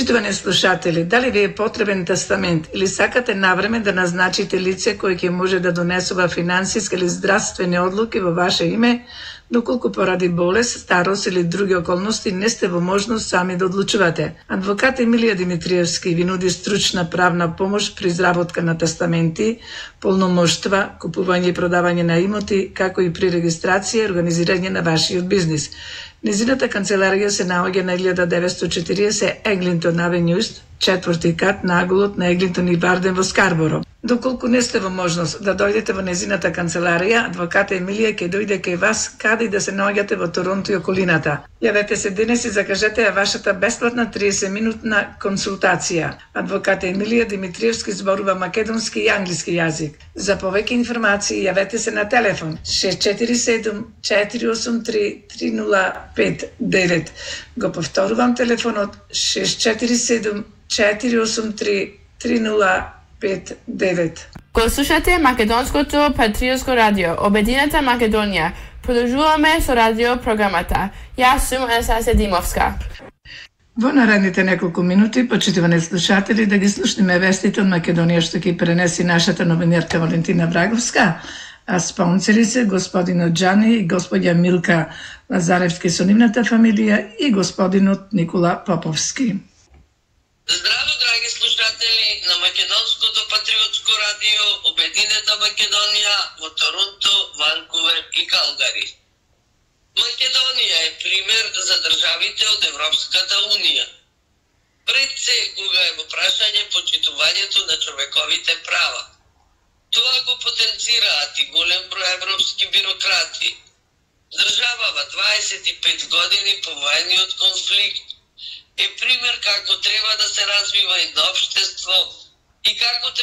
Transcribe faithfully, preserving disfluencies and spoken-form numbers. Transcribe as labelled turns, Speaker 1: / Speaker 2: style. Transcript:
Speaker 1: Почитувани слушатели, дали ви е потребен тестамент или сакате навреме да назначите лице кој ќе може да донесува финансиски или здравствени одлуки во ваше име, доколку поради болест, старост или други околности не сте во можност сами да одлучувате. Адвокат Емилија Димитриевски ви нуди стручна правна помош при изработка на тестаменти, полномоштва, купување и продавање на имоти, како и при регистрација и организирање на вашиот бизнис. Незината канцеларија се наоѓа на илјада деветстотини и четиридесет Еглинтон Авенју, четврти кат на аголот на Еглинтон и Барден во Скарборо. Доколку не сте во можност да дојдете во незината канцеларија, адвоката Емилија ќе дојде кај вас каде и да се наоѓате во Торонто и околината. Јавете се денес и закажете ја вашата бесплатна тридесет минутна консултација. Адвоката Емилија Димитриевски зборува македонски и англиски јазик. За повеќе информации јавете се на телефон шест четири седум четири осум три три нула пет девет. Го повторувам телефонот шест четири седум четири осум три три нула пет девет.
Speaker 2: Го слушате Македонското патриотско радио, Обединета Македонија. Продолжуваме со радио програмата. Јас сум Анастасија Димовска.
Speaker 1: Во наредните неколку минути, почитувани слушатели, да ги слушнеме вестите од Македонија што ќе пренеси нашата новинарка Валентина Враговска, а спонсори се господинот Џани и господја Милка Лазаревски со нивната фамилија и господинот Никола Поповски.
Speaker 3: Здраво, драги слушатели на Македонското патриотско радио Обединета Македонија во Торонто, Ванкувер и Калгари. Македонија е пример за државите од Европската унија. Пред се кога е во прашање почитувањето на човековите права. Тоа го потенцираат и голем број европски бюрократи. Државава дваесет и пет години по војниот конфликт е пример како треба да се развива едно општество и како